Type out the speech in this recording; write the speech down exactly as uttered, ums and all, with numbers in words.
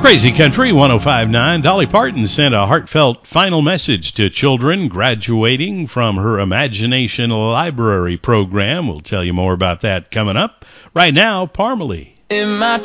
Crazy Country one oh five point nine. Dolly Parton sent a heartfelt final message to children graduating from her Imagination Library program. We'll tell you more about that coming up. Right now, Parmalee. In my